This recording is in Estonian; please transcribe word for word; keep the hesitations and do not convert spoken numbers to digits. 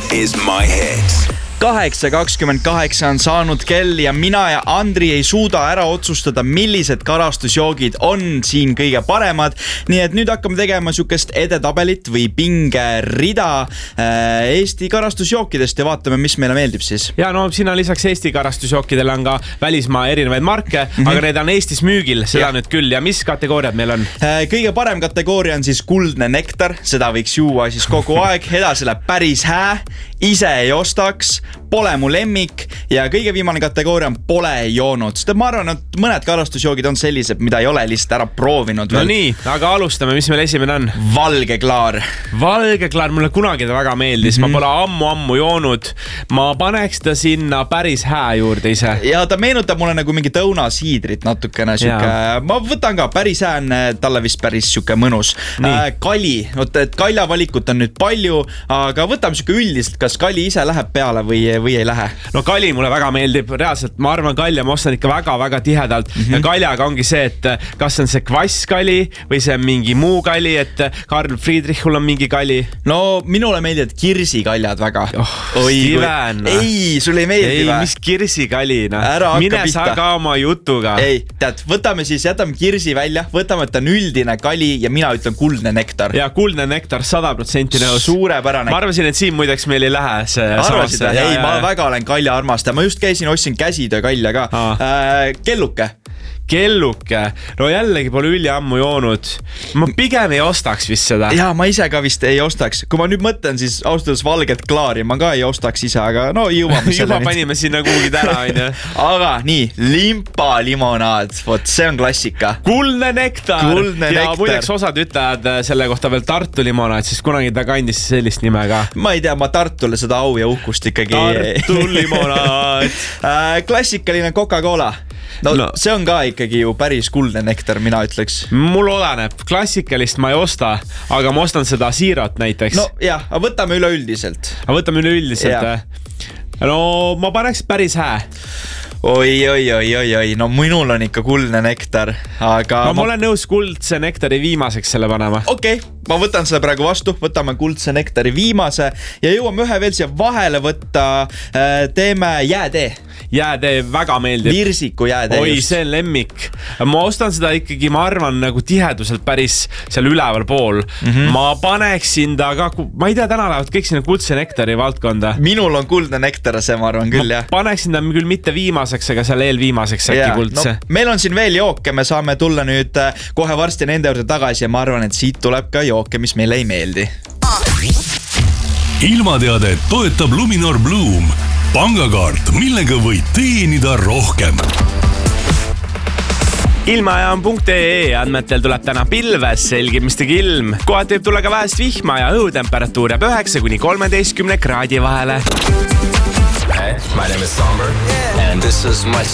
is my hit. kaheksa kakskümmend kaheksa on saanud kell ja mina ja Andri ei suuda ära otsustada, millised karastusjoogid on siin kõige paremad. Nii et nüüd hakkame tegema sükest edetabelit või pingerida Eesti karastusjookidest ja vaatame, mis meile meeldib siis. Ja no siin on lisaks Eesti karastusjookidele on ka välismaa erinevaid marke, mm-hmm. aga need on Eestis müügil, seda ja. Nüüd küll. Ja mis kategooriad meil on? Kõige parem kategooria on siis kuldne nektar, seda võiks juua siis kogu aeg. Edasi läheb päris hää, ise ei ostaks, pole mu lemmik ja kõige viimane kategooria on pole joonud. Sest ma arvan, et mõned karastusjoogid on sellised, mida ei ole lihtsalt ära proovinud veel. No nii, aga alustame, mis meil esimene on? Valge klaar. Valge klaar, mulle kunagi ta väga meeldis. Mm-hmm. Ma pole ammu-ammu joonud. Ma paneks ta sinna päris hää juurde ise. Ja ta meenutab mulle nagu mingi tõunasiidrit natukene. Süke. Ma võtan ka, päris hää on talle vist päris süke mõnus. Äh, kali, et kalja valikut on nüüd palju, aga võtame süke üldiselt, kas kali ise läheb peale või, või ei lähe? No kali mulle väga meeldib, reaalselt ma arvan kalja ma ostan ikka väga-väga tihedalt mm-hmm. ja kaljaga ongi see, et kas on see kvasskali või see on mingi muu kali, et Karl Friedrichul on mingi kali. No minule meeldivad kirsikaljad väga. Oh, Steven. Kui... Ei, sul ei meeldi ei, või? Mis kirsikali? No? Mine pihta. Sa ka oma jutuga. Ei, tead, võtame siis, jätame kirsi välja, võtame, et on üldine kali ja mina ütlen kuldne nektar. Ja kuldne nektar sada protsenti nõus. Suurepärane. Ma arvasin, et siin muideks meil ei lähe see. Arvasid, ei, ja, ma ja. Väga olen kalja armasta. Ma just käisin, ostsin käsitöö kalja ka. Äh, kelluke. Kelluke. No jällegi pole üli ammu joonud. Ma pigem ei ostaks vist seda. Ja ma ise ka vist ei ostaks. Kui ma nüüd mõtlen, siis austades valget klaari ma ka ei ostaks ise, aga no jõuame selle. Juba panime sinna kuhugi täna, on ju. Aga nii, limpa limonaad. Vot, see on klassika. Kuldne nektar. Kuldne ja nektar. Muideks osad ütlevad selle kohta veel Tartu limonaad, siis kunagi ta kandis sellist nime ka. Ma ei tea, ma Tartule seda au ja uhkust ikkagi. Tartu limonaad. Klassikaline Coca-Cola. No, no see on ka ikkagi ju päris kuldne nektar, mina ütleks. Mul oleneb, klassikalist ma ei osta, aga ma ostan seda siirat näiteks. No jah, aga võtame üleüldiselt. Aga võtame üleüldiselt. No ma paneks päris hää. Oi, oi, oi, oi, oi, no minul on ikka kuldne nektar, aga... No ma olen nõus kuldse nektari viimaseks selle panema. Okei, okay, ma võtan selle praegu vastu, võtame kuldse nektari viimase ja jõuame ühe veel siia vahele võtta, teeme jäätee. Jäätee väga meeldib. Virsiku jäätee. Oi, see on lemmik. Ma ostan seda ikkagi, ma arvan, nagu tiheduselt päris seal üleval pool. Mm-hmm. Ma paneksin ta ka, ma ei tea, täna lähevad kõik sinna kuldse nektari valdkonda. Minul on kuldne nektar, see ma arvan küll, ma jah. Paneksin ta küll mitte viimaseks, aga seal eelviimaseks äkki yeah, kuldse. No, meil on siin veel jooke, me saame tulla nüüd kohe varsti nende juurde tagasi ja ma arvan, et siit tuleb ka jooke, mis meile ei meeldi. Ilmateade toetab Luminor Bloom. Pangakaart, millega võid teenida rohkem. Ilmajaam.ee andmetel tuleb täna pilves, selgimistega ilm. Kohati võib tulla ka vähest vihma ja õhutemperatuur jääb üheksa kuni kolmeteist kraadi vahele. Hey, my name is Somber, yeah. and this is my